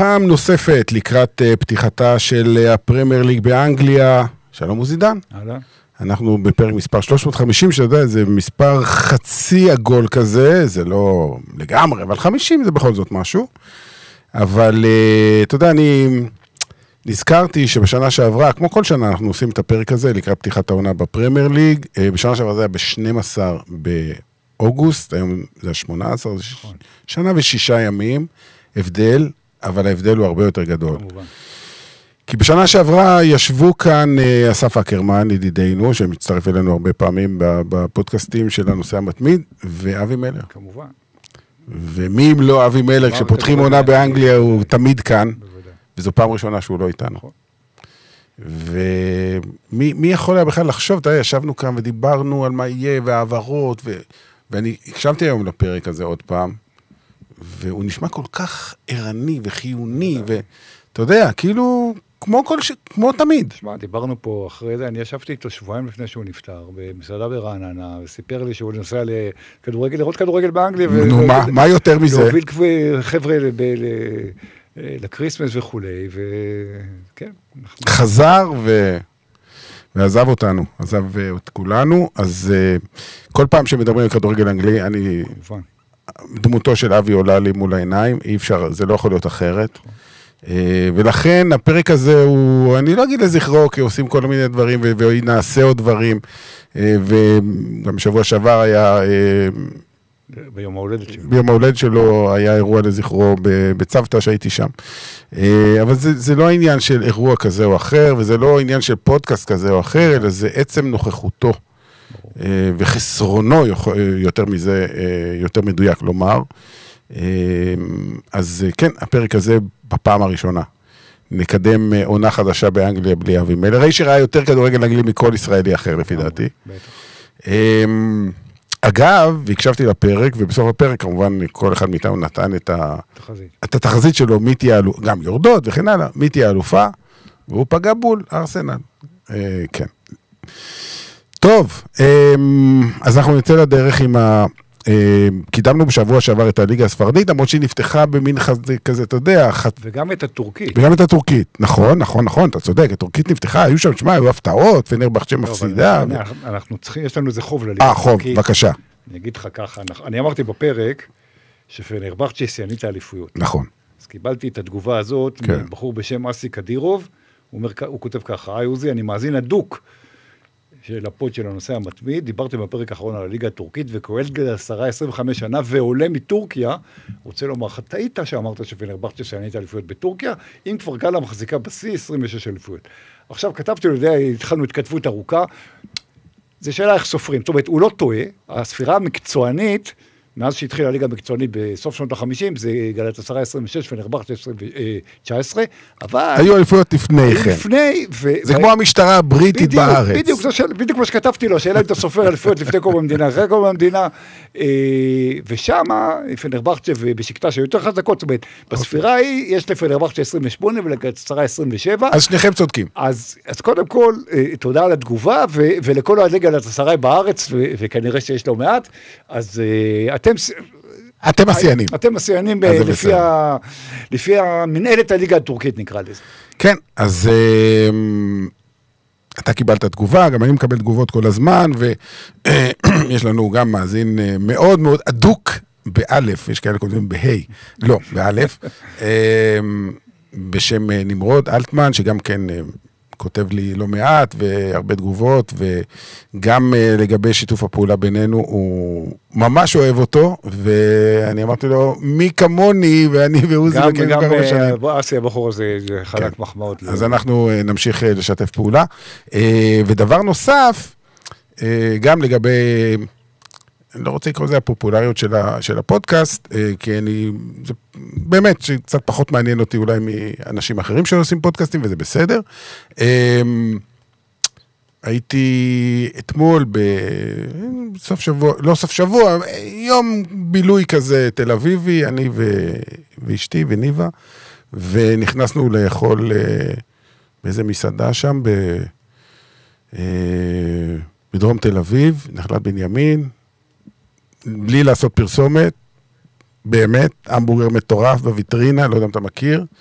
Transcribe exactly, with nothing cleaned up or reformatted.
פעם נוספת לקראת uh, פתיחתה של הפרמייר ליג באנגליה. שלום עוזידן. הלאה. אנחנו בפרק מספר שלוש מאות וחמישים, שאתה יודע, זה מספר חצי עגול כזה, זה לא לגמרי, אבל חמישים זה בכל זאת משהו. אבל uh, אתה יודע, אני נזכרתי שבשנה שעברה, כמו כל שנה אנחנו עושים את הפרק הזה, לקראת פתיחת העונה בפרמייר ליג, uh, בשנה שעברה זה היה ב-שנים עשר באוגוסט, היום זה שמונה עשרה, זה ש... שנה ושישה ימים, הבדל, אבל ההבדל הוא הרבה יותר גדול. כמובן. כי בשנה שעברה ישבו כאן uh, אסף אקרמן, ידידינו, שמצטרף אלינו הרבה פעמים בפודקאסטים של הנושא המתמיד, ואבי מלר. כמובן. ומי אם לא אבי מלר, כשפותחים עונה באנגליה, הוא תמיד כאן, וזו פעם ראשונה שהוא לא איתנו. ומי יכול היה בכלל לחשוב, אתה יודע, ישבנו כאן ודיברנו על מה יהיה, והעברות, ו... ואני הקשבתי היום לפרק הזה עוד פעם, והוא נשמע כל כך ערני וחיוני, ואתה יודע, כאילו, כמו, כל ש... כמו תמיד. תשמע, דיברנו פה אחרי זה, אני ישבתי איתו שבועיים לפני שהוא נפטר, במסעדה ברעננה, וסיפר לי שהוא נוסע לכדורגל, לראות כדורגל באנגליה. נו, ו... מה, מה יותר מזה? להוביל חבר'ה ב... ל... לקריסמס וכולי, וכן. אנחנו... חזר ו... ועזב אותנו, עזב את כולנו, אז כל פעם שמדברים על כדורגל אנגלי, אני... כמובן. דמותו של אבי עולה לי מול העיניים, אי אפשר, זה לא יכול להיות אחרת. ולכן הפרק הזה הוא, אני לא אגיד לזכרו, כי עושים כל מיני דברים, ונעשה עוד דברים, וגם שבוע שעבר היה... ביום ההולדת שלו. ביום ההולדת שלו היה אירוע לזכרו בצוותא שהייתי שם. אבל זה, זה לא העניין של אירוע כזה או אחר, וזה לא העניין של פודקאסט כזה או אחר, אלא זה עצם נוכחותו. וחסרונו יותר מזה, יותר מדויק לומר. אז כן, הפרק הזה בפעם הראשונה. נקדם עונה חדשה באנגליה בלי אבי מלר. ראי שראה יותר כדורגל אנגלי מכל ישראלי אחר לפי דעתי. אגב, והקשבתי לפרק, ובסוף הפרק כמובן כל אחד מאיתנו נתן את התחזית שלו, מי תהיה אלופה, גם יורדות וכן הלאה, מי תהיה אלופה, והוא פגע בול, ארסנל. כן. טוב, אז אנחנו נצא לדרך עם ה... קידמנו בשבוע שעבר את הליגה הספרדית, למרות שהיא נפתחה במין כזה, אתה יודע... וגם את הטורקית. וגם את הטורקית, נכון, נכון, נכון, אתה צודק, הטורקית נפתחה, היו שם, שמה, היו הפתעות, פנרבחצ'ה מפסידה. אנחנו צריכים, יש לנו איזה חוב לליגה הטורקית. אה, חוב, בבקשה. אני אגיד לך ככה, אני אמרתי בפרק, שפנרבחצ'ה שיאנית את האליפויות. נכון. אז קיבלתי את התגובה הזאת, מבחור בשם אסי קדירוב, הוא כותב ככה, היי עוזי, אני מאזין הדוק, של הפוד של הנושא המתמיד, דיברתם בפרק האחרון על הליגה הטורקית, וכואל עשרה עשרים וחמש שנה, ועולה מטורקיה, רוצה לומר, טעית שאמרת שפנרבחצ'ה שיאנית אליפויות בטורקיה, אם כבר גלה מחזיקה בשיא עשרים ושש אליפויות. עכשיו כתבתי לו, יודע, התחלנו התכתבות ארוכה, זה שאלה איך סופרים, זאת אומרת, הוא לא טועה, הספירה המקצוענית, מאז שהתחילה הליגה המקצוענית בסוף שנות ה-חמישים, זה גלת עשרה עשרים ושש ונרבחצ'ה תשע עשרה, אבל... היו אליפויות לפני כן. לפני... זה כמו המשטרה הבריטית בארץ. בדיוק, בדיוק מה שכתבתי לו, שאלה אם אתה סופר אליפויות לפני קום המדינה, אחרי קום המדינה, ושם, פנרבחצ'ה ובשקטה שהיו יותר חזקות, זאת אומרת, בספירה היא, יש לפנרבחצ'ה עשרים ושמונה ולגלת עשרה עשרים ושבע. אז שניכם צודקים. אז קודם כל, תודה על התגובה, ולכל הליגה עשרה בארץ, וכנראה שיש לו מעט, אז אתם... אתם מסיינים. אתם מסיינים לפי המנהלת הליגה הטורקית נקרא לזה. כן, אז אתה קיבלת תגובה, גם אני מקבל תגובות כל הזמן, ויש לנו גם מאזין מאוד מאוד אדוק באלף, יש כאלה כותבים בהי, לא, באלף, בשם נמרוד אלטמן, שגם כן... כותב לי לא מעט והרבה תגובות, וגם לגבי שיתוף הפעולה בינינו, הוא ממש אוהב אותו, ואני אמרתי לו, מי כמוני, ואני ועוזי מכירים כבר הרבה שנים. גם אסי הבחור הזה, זה חלק מחמאות. אז אנחנו נמשיך לשתף פעולה. ודבר נוסף, גם לגבי, אני לא רוצה לקרוא לזה הפופולריות של הפודקאסט, כי אני, זה באמת שקצת פחות מעניין אותי אולי מאנשים אחרים שעושים פודקאסטים, וזה בסדר. הייתי אתמול בסוף שבוע, לא סוף שבוע, יום בילוי כזה תל אביבי, אני ואשתי וניבה, ונכנסנו לאכול באיזה מסעדה שם בדרום תל אביב, נחלת בנימין, בלי לעשות פרסומת, באמת, המבורגר מטורף בוויטרינה, לא יודע אם אתה מכיר.